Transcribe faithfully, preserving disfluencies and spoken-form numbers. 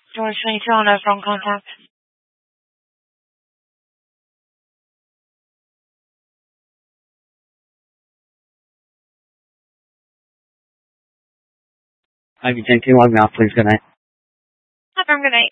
George twenty-two on a phone contact. Ivy Jen, can you log me off, please? Good night. Have a good night.